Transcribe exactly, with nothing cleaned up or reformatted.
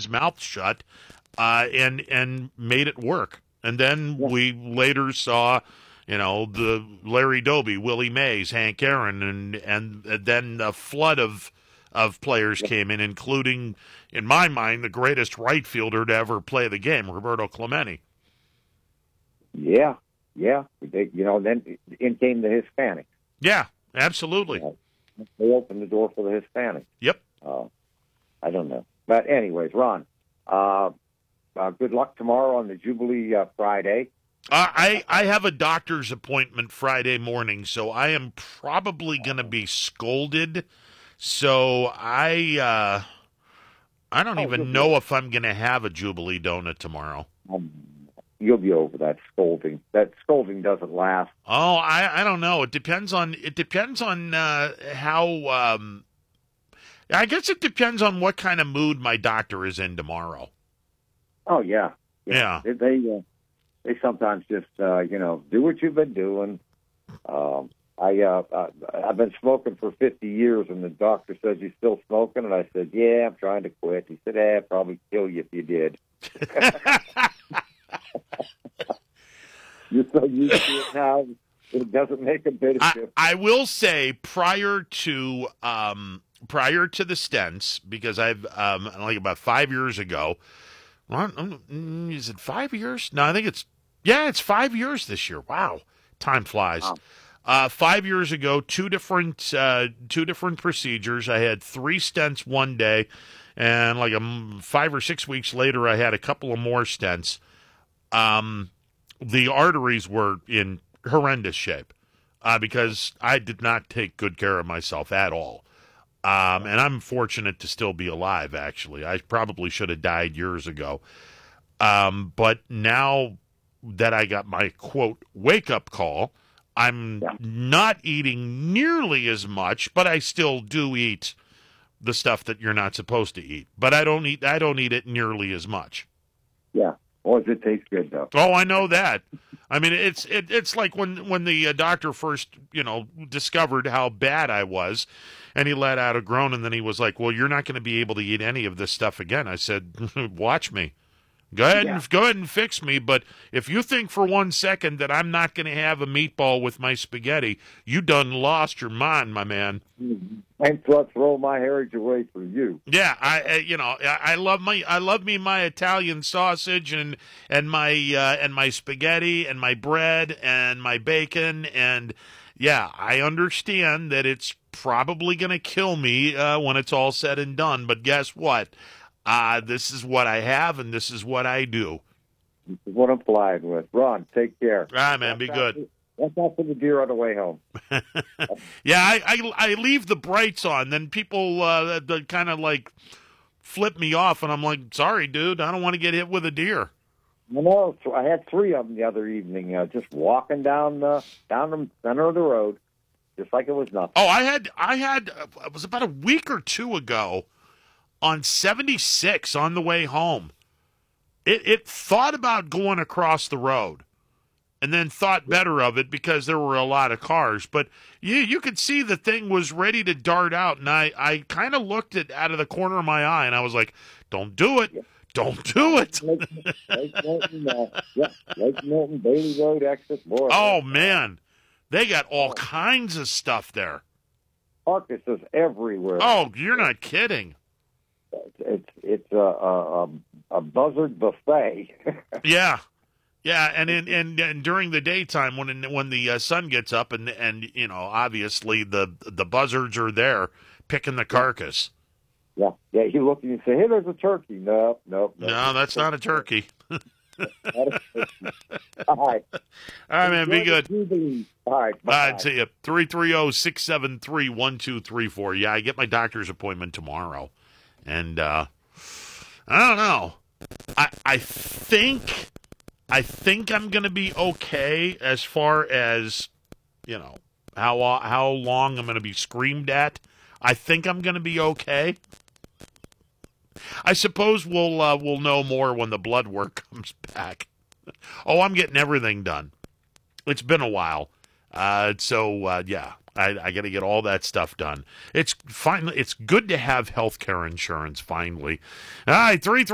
his mouth shut uh, and and made it work. And then Yeah. we later saw, you know, the Larry Doby, Willie Mays, Hank Aaron, and and then a flood of of players Yeah. came in, including, in my mind, the greatest right fielder to ever play the game, Roberto Clemente. Yeah, yeah. They, you know, then in came the Hispanics. Yeah, absolutely. Uh, they opened the door for the Hispanics. Yep. Uh, I don't know. But anyways, Ron, uh, uh, good luck tomorrow on the Jubilee uh, Friday. Uh, I, I have a doctor's appointment Friday morning, so I am probably going to be scolded. So I uh, I don't Oh, even you'll know be- if I'm going to have a Jubilee donut tomorrow. Um, you'll be over that scolding. That scolding doesn't last. Oh, I, I don't know. It depends on it depends on uh, how. Um, I guess it depends on what kind of mood my doctor is in tomorrow. Oh yeah, Yeah. They they, uh, they sometimes just uh, you know do what you've been doing. Um, I uh, uh, I've been smoking for fifty years, and the doctor says you still smoking, and I said, yeah, I'm trying to quit. He said, eh, I'd probably kill you if you did. You're so used to it now, it doesn't make a bit of I, difference. I will say prior to um, prior to the stents, because I've um, like about five years ago. Well, mm, is it five years? No, I think it's yeah, it's five years this year. Wow, time flies. Wow. Uh, five years ago, two different uh, two different procedures. I had three stents one day, and like a, five or six weeks later, I had a couple of more stents. Um, the arteries were in horrendous shape uh, because I did not take good care of myself at all. Um, and I'm fortunate to still be alive, actually. I probably should have died years ago. Um, but now that I got my, quote, wake-up call, I'm Yeah. not eating nearly as much, but I still do eat the stuff that you're not supposed to eat. But I don't eat I don't eat it nearly as much. Yeah. Boy, does it taste good, though. Oh, I know that. I mean, it's it, it's like when when the uh, doctor first, you know, discovered how bad I was, and he let out a groan, and then he was like, "Well, you're not going to be able to eat any of this stuff again." I said, "Watch me. Go ahead Yeah. and go ahead and fix me. But if you think for one second that I'm not going to have a meatball with my spaghetti, you done lost your mind, my man." And so I throw my heritage away for you. Yeah, I, I you know I, I love my I love me my Italian sausage and and my uh, and my spaghetti and my bread and my bacon, and yeah, I understand that it's probably going to kill me uh, when it's all said and done. But guess what? Uh, this is what I have, and this is what I do. This is what I'm flying with. Ron, take care. Ah, man, be good. Watch out for the deer on the way home. Yeah, I, I I leave the brights on, then people uh, kind of like flip me off, and I'm like, sorry, dude, I don't want to get hit with a deer. You know, so I had three of them the other evening, uh, just walking down the down the center of the road, just like it was nothing. Oh, I had I had uh, it was about a week or two ago on seventy-six on the way home. It it thought about going across the road, and then thought better of it because there were a lot of cars. But you you could see the thing was ready to dart out, and I, I kind of looked at out of the corner of my eye, and I was like, "Don't do it, don't do it." Lake, Lake Milton, uh, yeah, Lake Milton, Bailey Road exit. Boy, Oh man, they got all kinds of stuff there. carcasses everywhere. Oh, you're not kidding. It's it's a a, a, a buzzard buffet. Yeah. Yeah, and in and, and during the daytime, when when the uh, sun gets up, and and you know, obviously the the buzzards are there picking the carcass. Yeah, yeah. You look and you say, "Hey, there's a turkey." No, no, no. No, that's not a turkey. Not a turkey. All right, All right, man, be Enjoy good. the Jubilee. All right, All bye. right, see you. three three zero, six seven three, one two three four. Yeah, I get my doctor's appointment tomorrow, and uh, I don't know. I I think. I think I'm going to be okay as far as, you know, how how long I'm going to be screamed at. I think I'm going to be okay. I suppose we'll uh, we'll know more when the blood work comes back. Oh, I'm getting everything done. It's been a while, uh, so uh, yeah, I, I got to get all that stuff done. It's finally it's good to have health care insurance finally. All right, three.